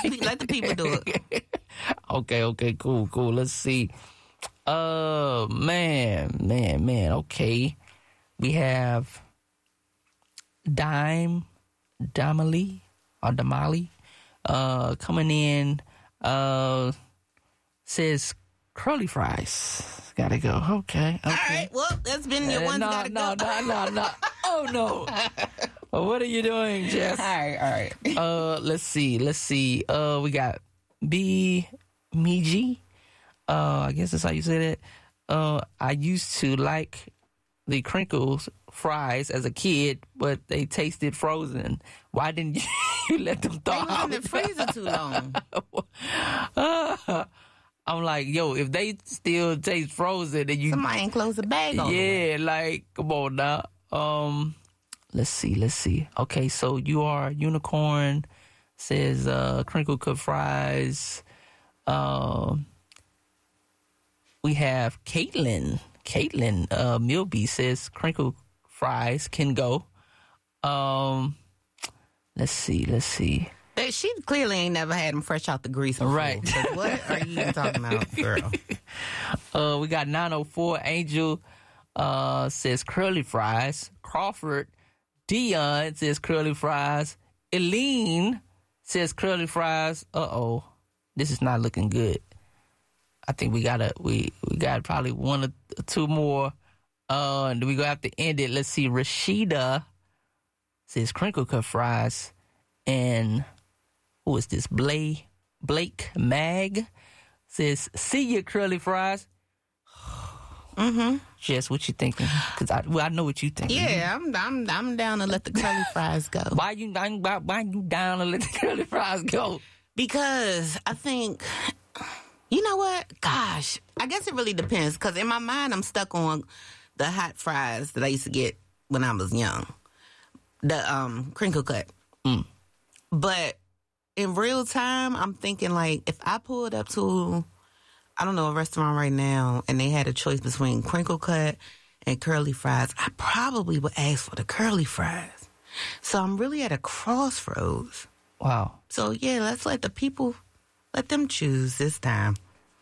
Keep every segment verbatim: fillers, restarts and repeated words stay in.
Let the people do it. Okay, okay, cool, cool. Let's see. Uh, man, man, man. Okay, we have Dime, Damali, or Damali, uh, coming in. Uh, says curly fries. Gotta go. Okay. okay. All right. Well, that's been your uh, one. No, gotta no, go. no, no, no. Oh no. Well, what are you doing, Jess? All right, all right. Uh, let's see, let's see. Uh, we got B Miji. Uh, I guess that's how you say that. Uh, I used to like the crinkles fries as a kid, but they tasted frozen. Why didn't you let them thaw They was out? in the freezer too long. uh, I'm like, yo, if they still taste frozen, then you Somebody ain't close the bag on them. yeah, like come on now. Um, let's see, let's see. Okay, so you are unicorn. Says uh, crinkle cut fries. Um, we have Caitlin. Caitlin uh, Milby says crinkle fries can go. Um, let's see, let's see. But she clearly ain't never had them fresh out the grease before. Right. So what are you even talking about, girl? Uh, we got nine oh four Angel uh, says curly fries. Crawford Dion says curly fries. Eileen says curly fries. Uh oh, this is not looking good. I think we gotta we we got probably one or two more. Uh, and we gonna have to end it. Let's see. Rashida says crinkle cut fries, and who is this? Blake Blake Mag says see ya curly fries. Mm-hmm. Jess, what you thinking? Because I well I know what you thinking. Yeah, I'm I'm I'm down to let the curly fries go. Why you why, why you down to let the curly fries go? Because I think, you know what? Gosh, I guess it really depends. Because in my mind, I'm stuck on the hot fries that I used to get when I was young, the um crinkle cut. Mm. But in real time, I'm thinking like if I pulled up to, I don't know, a restaurant right now, and they had a choice between crinkle cut and curly fries, I probably would ask for the curly fries. So I'm really at a crossroads. Wow. So yeah, let's let the people, let them choose this time.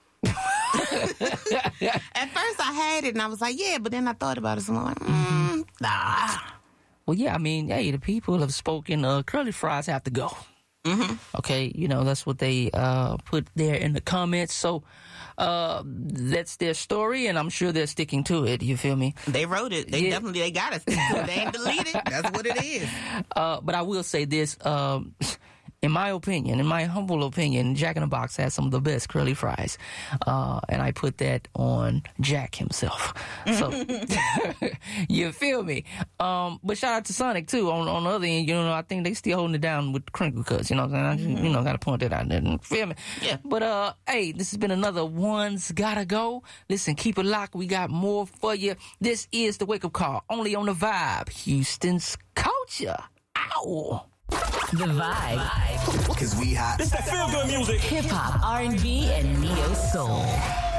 At first I had it and I was like, yeah, but then I thought about it, so I'm like, mm, nah. Well, yeah, I mean, hey, the people have spoken. Uh, curly fries have to go. Mm-hmm. Okay, you know, that's what they uh, put there in the comments. So uh, that's their story, and I'm sure they're sticking to it. You feel me? They wrote it. They Yeah. definitely, they got to stick to it. They ain't delete it. That's what it is. Uh, but I will say this. Um, in my opinion, in my humble opinion, Jack in the Box has some of the best curly fries. Uh, and I put that on Jack himself. So, you feel me? Um, but shout out to Sonic, too. On, on the other end, you know, I think they still holding it down with crinkle cuts. You know what I'm saying? I just, you know, got to point that out there. Feel me? Yeah. But, uh, hey, this has been another One's Gotta Go. Listen, keep it locked. We got more for you. This is the Wake Up Call, only on The Vibe, Houston's culture. Ow. The Vibe. Cause we hot. It's that feel good music. Hip hop, R and B, and neo soul.